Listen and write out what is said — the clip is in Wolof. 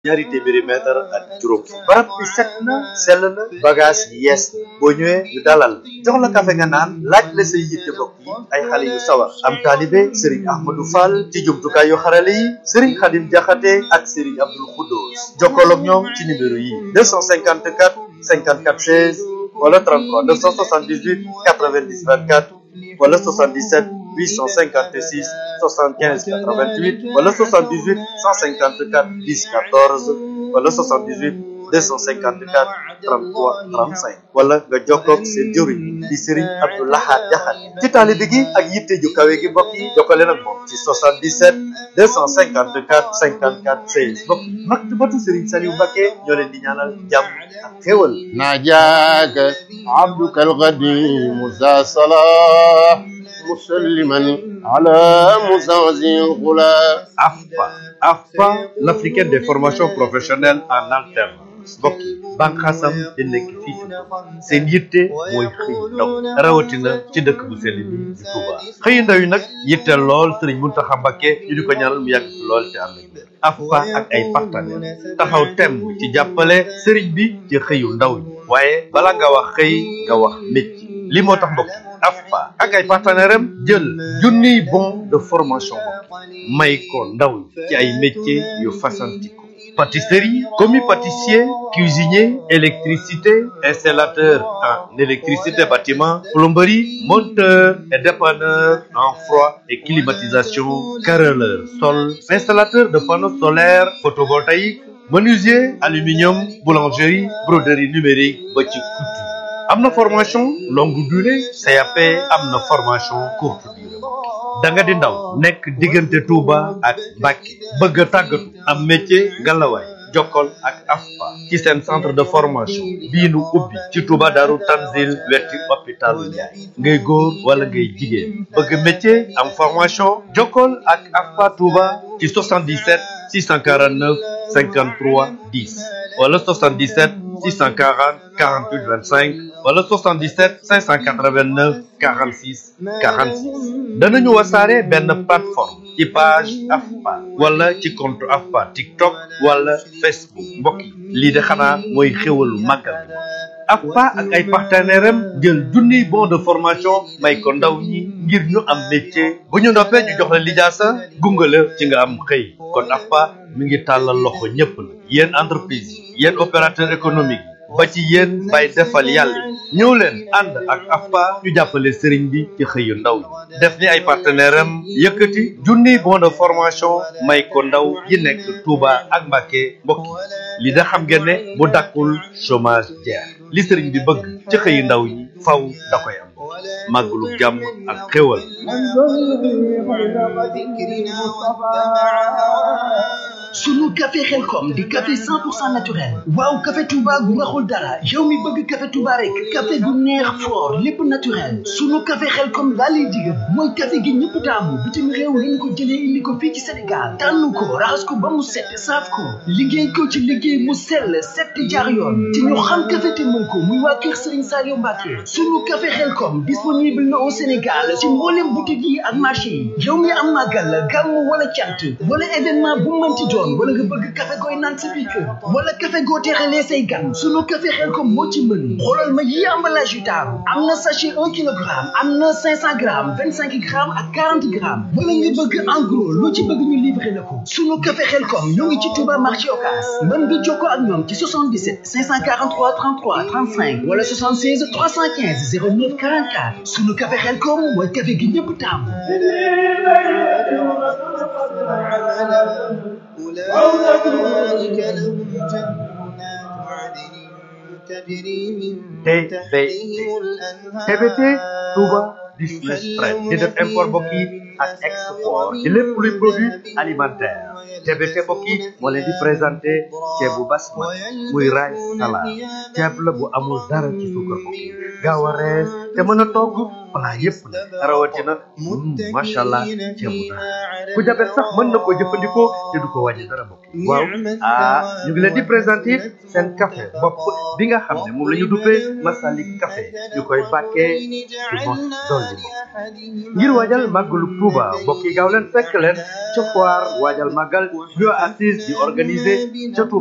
ñaari téeméeri mètre ak juróom fukk barab bi set na sell na bagage yi yees na boo ñëwee ñu dalal jox la kafe nga naan laaj la say yitte mbokk yi ay xale yu sawar am taalibe Serigne Ahmadou Fall ci jumtukaay yu xarale yi Serigne Khadim Diakhaté ak Serigne Abdoul Khoudous jokkool ak ñoom ci numéro yi 254 54 16 wala 33 978 90 24 wala 77 856 75 88 wala 78 154 10 14 wala 78 254 33 35 wala nga jokkoog seen jëriñ di Serigne Abdou Lahad Diakhaté ci taalibe gi ak yitte ju kawe gi mbokk yi jokkale nag moom ci 77 254 54 16 mbokk yi maktabatu Serigne Saliou Mbacké ñoo leen di ñaanal jàmm ak xéwal najaaka abduka alqadim za salah مسلما على مزازي الغلا AFPA l'africaine des formations professionnelles en alternance mbokk yi bànqaasam di nekk fii ci Touba seen yitte mooy xëy ndaw rawatina ci dëkk bu sell bi di Touba xëy ndaw yi nag yitte lool Sëriñ Mountakha Mbacké ñu di ko ñaanal mu yàgg fi lool te ànd ak wér AFPA ak ay partenaires taxaw temm ci jàppale sëriñ bi ci xëyu ndaw ñi waaye bala nga wax xëy nga wax métier li moo tax mbokk AFPA ak ay partenaires am jël junniy bon de formation may ko ndaw ñi ci ay métiers yu fasantikoo pâtisserie, commis pâtissier, cuisinier, électricité, installateur en électricité bâtiment, plomberie, monteur et dépanneur en froid et climatisation, carreleur sol, installateur de panneaux solaires photovoltaïques, menuisier, aluminium, boulangerie, broderie numérique, ba ci couture. Am na formation longue durée, CAP, am na formation courte durée. da nga di ndaw nekk diggante Touba ak Mbacké bëgg a tàggatu am métier ngalawaay jokkol ak AFPA ci seen centre de formation bii nu ubbi ci Touba Daaru Tanzil wetti hôpitalu Ndiaye ngay góor wala ngay jigéen bëgg métier am formation jokkol ak AFPA Touba ci 77 649 53 10 wala 77 640 48 25 wala 77 589 46 46 danañu wasaare benn plateforme ci page AFPA wala ci compte AFPA TikTok wala Facebook mbokk yi lii de xanaa mooy xéwalu màggal AFPA ak ay partenaires am jël junniy bon de formation may ko ndaw ñi ngir ñu am métier bu ñu noppee ñu jox la lijaasa gunge la ci nga am xëy kon AFPA mi ngi tàllal loxo ñëpp la yéen entreprise yi yéen opérateur économique ba ci yéen bay defal yàlla ñëw leen ànd ak AFPA ñu jàppale sëriñ bi ci xëyu ndaw ñi def ni ay partenaires am yëkkati junniy bon de formation may ko ndaw yi nekk Touba ak Mbacké mbokk yi li da xam ngeen ne bu dakkul chômage jeex li sëriñ bi bëgg ci xëyu ndaw ñi faw da koy am màggalu jàmm ak xéwal sunu café Xelkom di café 100% naturel waaw café Touba gu raxul dara yow mi bëgg café Touba rek café gu neex fort lépp naturel sunu café Xelkom laa lay digal mooy café gi ñëpp taamu bitim réew lañu ko jëlee indi ko fii ci Sénégal tànn ko raxas ko ba mu set saaf ko liggéey ko ci liggéey mu sell set jaar yoon te ñu xam café te mën ko muy waa kër Serigne Saliou Mbacké sunu café Xelkom disponible na au Sénégal ci mboolem boutique yi ak marché yi yow mi am màggal gàmm wala cant wala événement bu mënti doon wala nga bëgg café gooy naan sa biir kër wala café goo teexalee say gan sunu café Xelkom moo ci mën xoolal ma yi emballage yu taaru am na sachet 1 kilogramme am na 500 grammes 25 grammes ak 40 grammes wala nga bëgg en gros loo ci bëgg ñu livrer la ko sunu café Xelkom ñoo ngi ci Touba marché Ocass mën nga jokkoo ak ñoom ci 77 543 33 35 wala 76 315 09 44 sunu café Xelkom mooy café gi ñëpp taamu أولئك لهم جنات عدن تجري من تحتهم الأنهار TBT Touba Business Trade di def import mbokk yi ak export ci lépp luy produit alimentaire TBT mbokk yi moo leen di présenté ceebu basmati muy rice salade ceeb la bu amul dara ci suukar mbokk yi gaaw a rees te mën a togg plat yëpp la rawatina macha allah ceebu naar ku jabet sax mën na ko jëfandikoo te du ko wàññi dara mbokk yi waaw ñu ngi leen di présenté seen café bopp bi nga xam ne moom la ñu duppee Masalik café ñu koy bàkkee ci mos dolli ngir waajal màggalu Touba mbokk yi gaaw leen fekk leen ca foire waajal màggal bio assise di organiser ca Touba